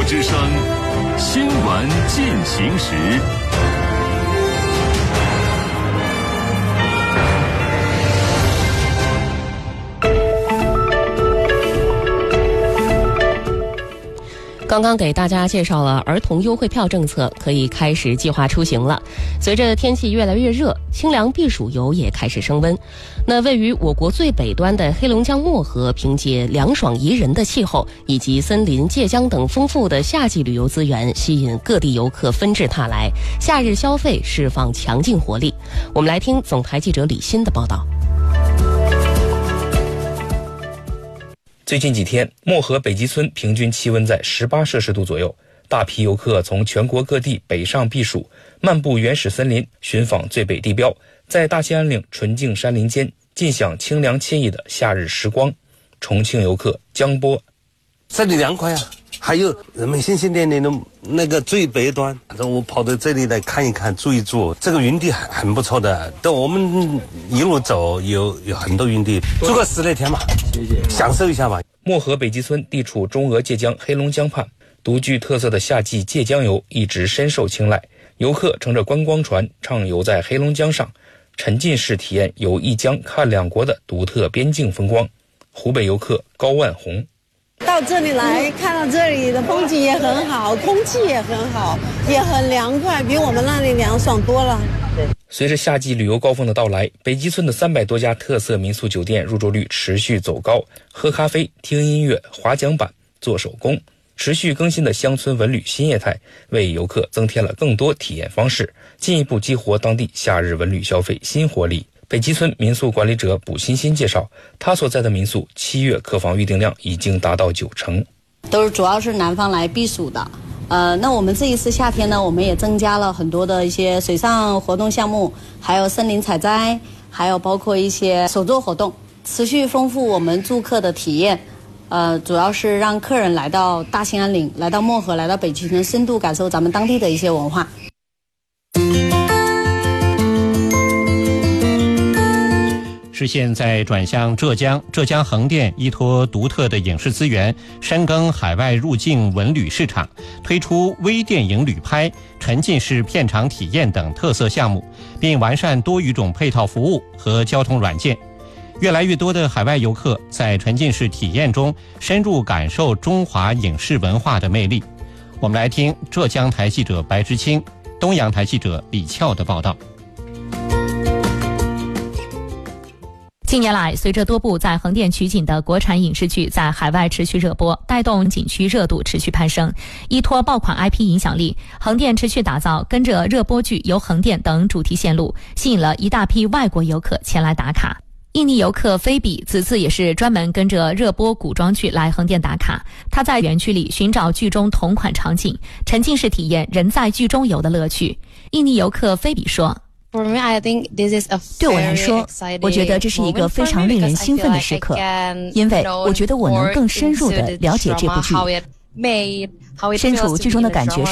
之声新闻进行时。 刚刚给大家介绍了儿童优惠票政策，可以开始计划出行了。随着天气越来越热，清凉避暑游也开始升温。那位于我国最北端的黑龙江漠河，凭借凉爽宜人的气候以及森林、界江等丰富的夏季旅游资源，吸引各地游客纷至沓来，夏日消费释放强劲活力。我们来听总台记者李欣的报道。 最近几天，漠河北极村平均气温在18摄氏度左右，大批游客从全国各地北上避暑，漫步原始森林，寻访最北地标，在大兴安岭纯净山林间尽享清凉惬意的夏日时光。重庆游客江波： 这里凉快啊，还有人们新点的那个最北端，我跑到这里来看一看，住一住，这个云地很不错的。等我们一路走，有很多云地，住个10来天吧，享受一下吧。 漠河北极村地处中俄界江黑龙江畔，独具特色的夏季界江游一直深受青睐。游客乘着观光船畅游在黑龙江上，沉浸式体验游一江看两国的独特边境风光。湖北游客高万红： 到这里来看到这里的风景也很好，空气也很好，也很凉快，比我们那里凉爽多了。 随着夏季旅游高峰的到来，北极村的300多家特色民宿酒店入住率持续走高，喝咖啡、听音乐、划桨板、做手工，持续更新的乡村文旅新业态为游客增添了更多体验方式，进一步激活当地夏日文旅消费新活力。北极村民宿管理者卜欣欣介绍，他所在的民宿7月客房预订量已经达到90%， 主要是南方来避暑的。那我们这一次夏天呢，我们也增加了很多的一些水上活动项目，还有森林采摘，还有包括一些手作活动，持续丰富我们住客的体验。主要是让客人来到大兴安岭，来到漠河，来到北极村，深度感受咱们当地的一些文化。 是现在转向浙江横店依托独特的影视资源，深耕海外入境文旅市场，推出微电影旅拍、沉浸式片场体验等特色项目，并完善多语种配套服务和交通软件。越来越多的海外游客在沉浸式体验中深入感受中华影视文化的魅力。我们来听浙江台记者白之清、东阳台记者李俏的报道。 近年来，随着多部在横店取景的国产影视剧在海外持续热播，带动景区热度持续攀升。依托爆款 IP 影响力，横店持续打造跟着热播剧游横店等主题线路，吸引了一大批外国游客前来打卡。印尼游客菲比此次也是专门跟着热播古装剧来横店打卡，他在园区里寻找剧中同款场景，沉浸式体验人在剧中游的乐趣。印尼游客菲比说， 对我来说，我觉得这是一个非常令人兴奋的时刻，因为我觉得我能更深入地了解这部剧，身处剧中的感觉